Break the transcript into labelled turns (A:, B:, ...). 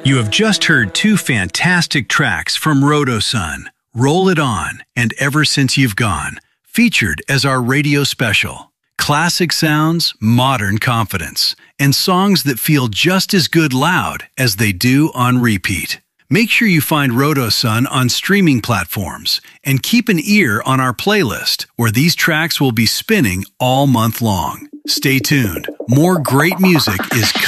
A: You have just heard two fantastic tracks from Rotosun, Roll It On and Ever Since You've Gone, featured as our radio special. Classic sounds, modern confidence, and songs that feel just as good loud as they do on repeat. Make sure you find Rotosun on streaming platforms and keep an ear on our playlist where these tracks will be spinning all month long. Stay tuned. More great music is coming.